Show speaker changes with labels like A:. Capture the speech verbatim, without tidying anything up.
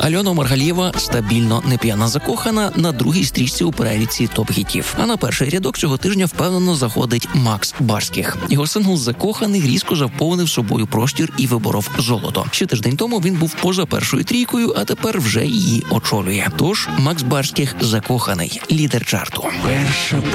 A: Альона Маргалєва стабільно не п'яна закохана на другій стрічці у переліці топ-хітів. А на перший рядок цього тижня впевнено заходить Макс Барських. Його сингл «Закоханий» різко заповнив собою простір і виборов золото. Ще тиждень тому він був поза першою трійкою, а тепер вже її очолює. Тож Макс Барських «Закоханий» – лідер чарту.
B: Перша